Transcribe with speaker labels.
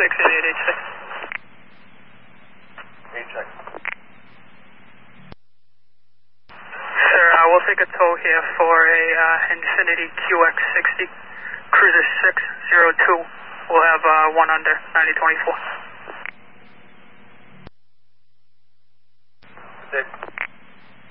Speaker 1: check.
Speaker 2: Sir, we'll take a tow here for a Infiniti QX60, Cruiser 602. We'll have one under 9024.
Speaker 1: Six.